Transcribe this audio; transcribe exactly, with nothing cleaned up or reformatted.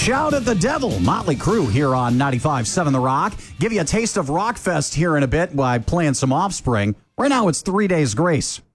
Shout at the Devil, Motley Crue here on ninety-five point seven The Rock. Give you a taste of Rockfest here in a bit by playing some Offspring. Right now it's Three Days Grace.